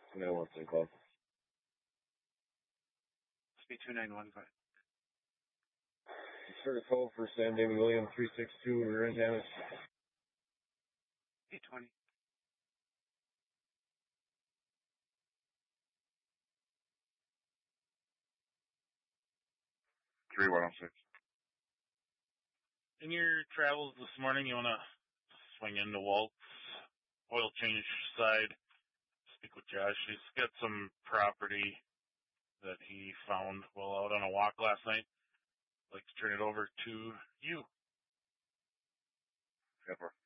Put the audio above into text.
Somebody wants to call. Must be 291. Go ahead. Sort of call for Sam David William 362 rear end damage. 820. In your travels this morning, you want to swing into Walt's oil change side, speak with Josh. He's got some property that he found while out on a walk last night. I'd like to turn it over to you. Pepper.